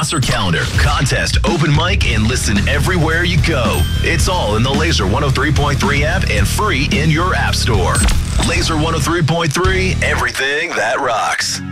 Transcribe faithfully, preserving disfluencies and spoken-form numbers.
roster calendar, contest, open mic, and listen everywhere you go. It's all in the Laser one oh three point three app and free in your app store. Laser one oh three point three, everything that rocks.